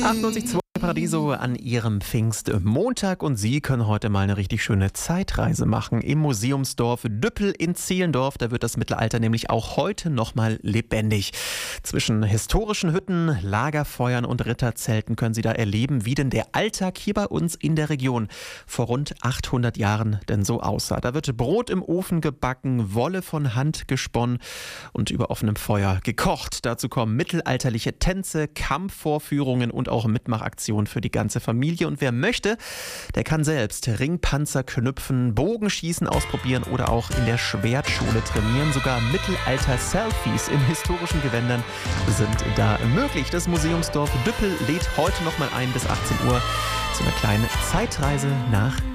98,2 Paradiso an ihrem Pfingstmontag und Sie können heute mal eine richtig schöne Zeitreise machen im Museumsdorf Düppel in Zehlendorf. Da wird das Mittelalter nämlich auch heute nochmal lebendig. Zwischen historischen Hütten, Lagerfeuern und Ritterzelten können Sie da erleben, wie denn der Alltag hier bei uns in der Region vor rund 800 Jahren denn so aussah. Da wird Brot im Ofen gebacken, Wolle von Hand gesponnen und über offenem Feuer gekocht. Dazu kommen mittelalterliche Tänze, Kampfvorführungen und auch Mitmachaktionen für die ganze Familie. Und wer möchte, der kann selbst Ringpanzer knüpfen, Bogenschießen ausprobieren oder auch in der Schwertschule trainieren. Sogar Mittelalter-Selfies in historischen Gewändern sind da möglich. Das Museumsdorf Düppel lädt heute nochmal ein bis 18 Uhr zu einer kleinen Zeitreise nach